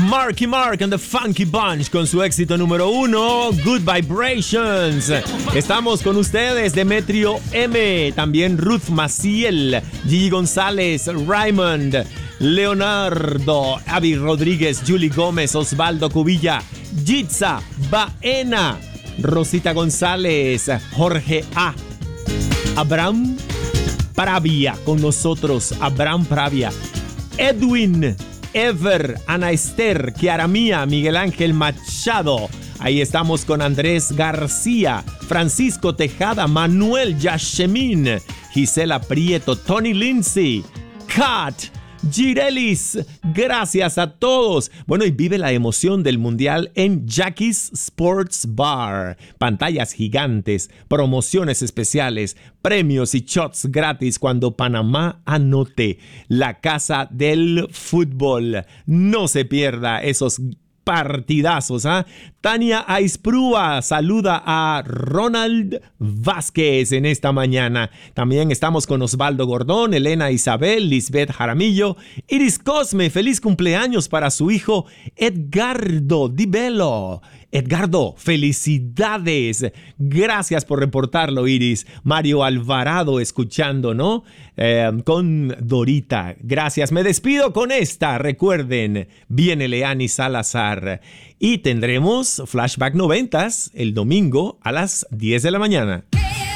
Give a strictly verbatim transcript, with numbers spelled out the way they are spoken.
Marky Mark and the Funky Bunch con su éxito número uno, Good Vibrations. Estamos con ustedes, Demetrio M, también Ruth Maciel, Gigi González, Raymond, Leonardo, Avi Rodríguez, Julie Gómez, Osvaldo Cubilla, Jitza Baena, Rosita González, Jorge A, Abraham Pravia con nosotros, Abraham Pravia, Edwin, Ever, Ana Esther, Kiara Mía, Miguel Ángel Machado. Ahí estamos con Andrés García, Francisco Tejada, Manuel Yashemín, Gisela Prieto, Tony Lindsay, Kat, Girelis, gracias a todos. Bueno, y vive la emoción del Mundial en Jackie's Sports Bar. Pantallas gigantes, promociones especiales, premios y shots gratis cuando Panamá anote. La casa del fútbol. No se pierda esos partidazos, ¿ah? ¿eh? Tania Aisprúa saluda a Ronald Vázquez en esta mañana. También estamos con Osvaldo Gordón, Elena Isabel, Lisbeth Jaramillo, Iris Cosme, feliz cumpleaños para su hijo Edgardo Di Bello. Edgardo, felicidades. Gracias por reportarlo, Iris. Mario Alvarado escuchando, ¿no? Eh, con Dorita. Gracias. Me despido con esta. Recuerden, viene Leani Salazar. Y tendremos Flashback noventas el domingo a las diez de la mañana.